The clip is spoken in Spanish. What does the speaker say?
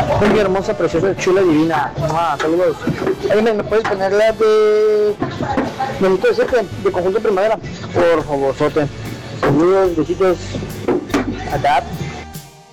Muy hermosa, preciosa, chula, divina. Saludos. Ahí me puedes poner la de Benito de Sergio, de Conjunto Primavera. Por favor, sote. Saludos, besitos. Adap.